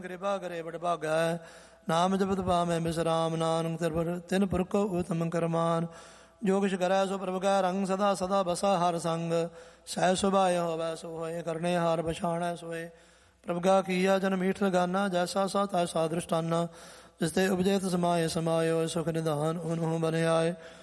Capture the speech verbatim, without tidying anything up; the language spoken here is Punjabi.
ਕਿਰਪਾ ਕਰੇ ਬੜ ਭਾਗੈ। ਨਾਮ ਜਪਤ ਪਾਵੈ ਬਿਸਰਾਮ, ਨਾਨਕ ਤਿਰ ਤਿਨ ਪੁਰਖ ਉਤਮ ਕਰਮਾਨ। ਜੋ ਕਿਛ ਕਰੈ ਸੋ ਪ੍ਰਭ ਕੈ ਰੰਗ, ਸਦਾ ਸਦਾ ਬਸਾ ਹਰ ਸੰਗ। ਸਹਿ ਸੁਭਾਏ ਹੋਵੈ ਸੋ ਹੋਏ, ਕਰਨੇ ਹਾਰ ਪਛਾਣੈ ਸੋਏ। ਪ੍ਰਭ ਕਾ ਕੀਆ ਜਨ ਮੀਠ ਗਾਨਾ, ਜੈਸਾ ਸਾ ਤੈਸਾ ਦ੍ਰਿਸ਼ਟਾਨਾ। ਜਿਸ ਤੇ ਉਪਜੇ ਤਿਸ ਮਾਏ ਸਮਾਇਓ, ਸੁਖ ਨਿਧਾਨ ਓਨਹੁ ਬਨ ਆਏ।